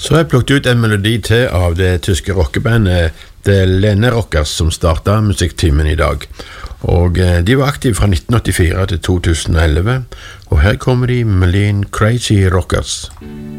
Så har jeg plukket ut en melodi til av det tyske rockebandet The Lene Rockers som startet musikktimen i dag. Og de var aktive fra 1984 til 2011, og her kommer de med Crazy Rockers.